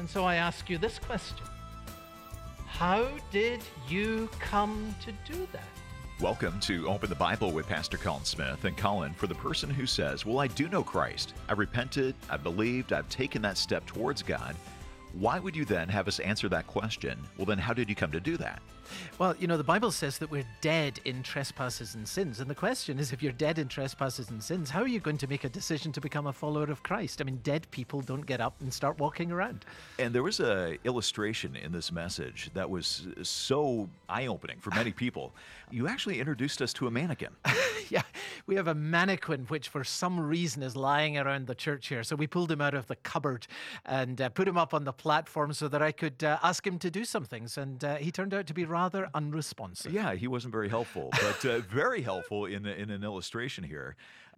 And so I ask you this question. How did you come to do that? Welcome to Open the Bible with Pastor Colin Smith. And Colin, for the person who says, well, I do know Christ, I repented, I believed, I've taken that step towards God, why would you then have us answer that question? Well, then how did you come to do that? Well, the Bible says that we're dead in trespasses and sins. And the question is, if you're dead in trespasses and sins, how are you going to make a decision to become a follower of Christ? I mean, dead people don't get up and start walking around. And there was an illustration in this message that was so eye-opening for many people. You actually introduced us to a mannequin. Yeah, we have a mannequin which for some reason is lying around the church here. So we pulled him out of the cupboard and put him up on the platform so that I could ask him to do some things. And he turned out to be rather unresponsive. Yeah, he wasn't very helpful, but very helpful in an illustration here.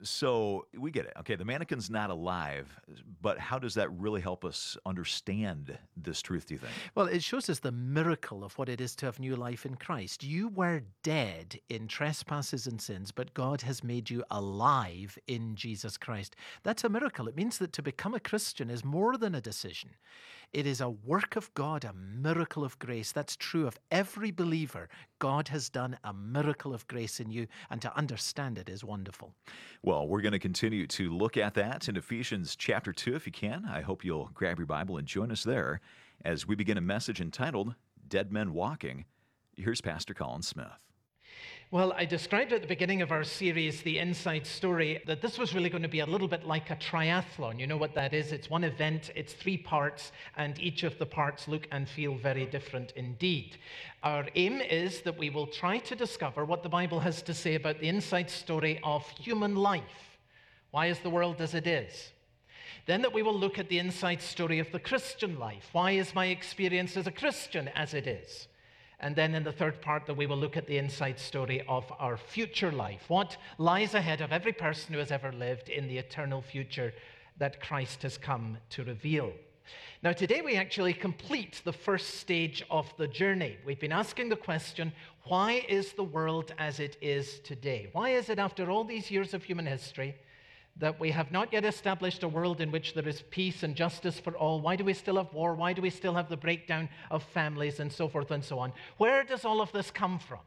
So we get it. Okay, the mannequin's not alive, but how does that really help us understand this truth, do you think? Well, it shows us the miracle of what it is to have new life in Christ. You were dead in trespasses and sins, but God has made you alive in Jesus Christ. That's a miracle. It means that to become a Christian is more than a decision. It is a work of God, a miracle of grace. That's true of every believer. God has done a miracle of grace in you, and to understand it is wonderful. Well, we're going to continue to look at that in Ephesians chapter 2 if you can. I hope you'll grab your Bible and join us there as we begin a message entitled Dead Men Walking. Here's Pastor Colin Smith. Well, I described at the beginning of our series, The Inside Story, that this was really going to be a little bit like a triathlon. You know what that is? It's one event, it's 3 parts, and each of the parts look and feel very different indeed. Our aim is that we will try to discover what the Bible has to say about the inside story of human life. Why is the world as it is? Then that we will look at the inside story of the Christian life. Why is my experience as a Christian as it is? And then in the third part that we will look at the inside story of our future life. What lies ahead of every person who has ever lived in the eternal future that Christ has come to reveal. Now today we actually complete the first stage of the journey. We've been asking the question, why is the world as it is today? Why is it after all these years of human history that we have not yet established a world in which there is peace and justice for all? Why do we still have war? Why do we still have the breakdown of families and so forth and so on? Where does all of this come from?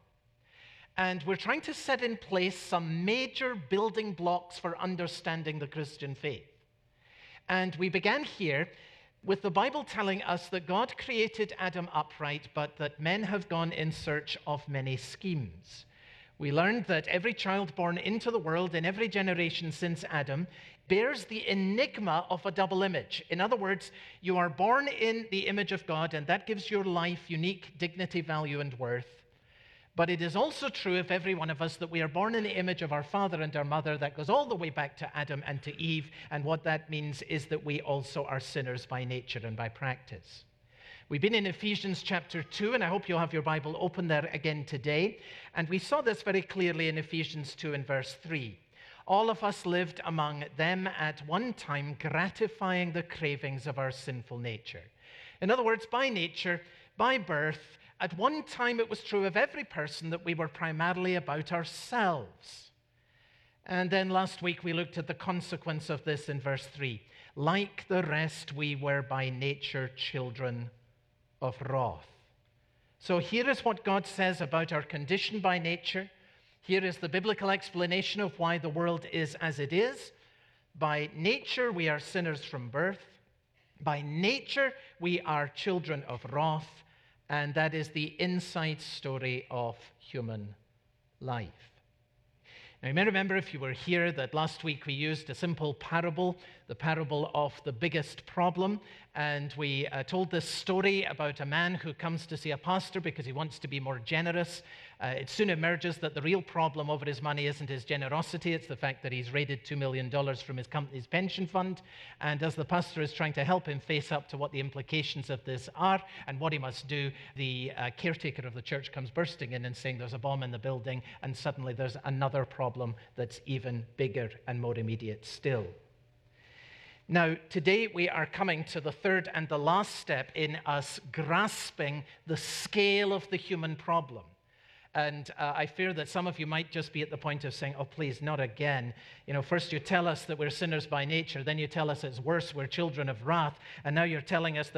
And we're trying to set in place some major building blocks for understanding the Christian faith. And we began here with the Bible telling us that God created Adam upright, but that men have gone in search of many schemes. We learned that every child born into the world in every generation since Adam bears the enigma of a double image. In other words, you are born in the image of God, and that gives your life unique dignity, value, and worth. But it is also true of every one of us that we are born in the image of our father and our mother. That goes all the way back to Adam and to Eve, and what that means is that we also are sinners by nature and by practice. We've been in Ephesians chapter 2, and I hope you'll have your Bible open there again today. And we saw this very clearly in Ephesians 2 and verse 3. All of us lived among them at one time, gratifying the cravings of our sinful nature. In other words, by nature, by birth, at one time it was true of every person that we were primarily about ourselves. And then last week we looked at the consequence of this in verse 3. Like the rest, we were by nature children of wrath. So here is what God says about our condition by nature. Here is the biblical explanation of why the world is as it is. By nature, we are sinners from birth. By nature, we are children of wrath. And that is the inside story of human life. Now, you may remember, if you were here, that last week we used a simple parable, the parable of the biggest problem. And we told this story about a man who comes to see a pastor because he wants to be more generous. It soon emerges that the real problem over his money isn't his generosity. It's the fact that he's raided $2 million from his company's pension fund. And as the pastor is trying to help him face up to what the implications of this are and what he must do, the caretaker of the church comes bursting in and saying there's a bomb in the building, and suddenly there's another problem that's even bigger and more immediate still. Now, today we are coming to the third and the last step in us grasping the scale of the human problem. And I fear that some of you might just be at the point of saying, oh, please, not again. You know, first you tell us that we're sinners by nature, then you tell us it's worse, we're children of wrath, and now you're telling us that